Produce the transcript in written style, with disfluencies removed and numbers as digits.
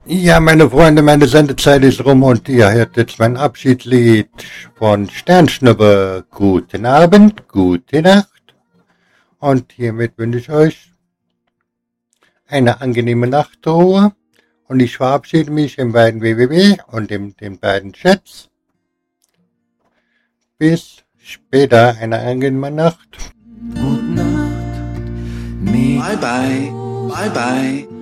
Ja, meine Freunde, meine Sendezeit ist rum und ihr hört jetzt mein Abschiedslied von Sternschnuppe. Guten Abend, gute Nacht und hiermit wünsche ich euch eine angenehme Nachtruhe und ich verabschiede mich im beiden www und den beiden Chats. Bis später, eine angenehme Nacht. Gute Nacht. Bye bye. Bye bye.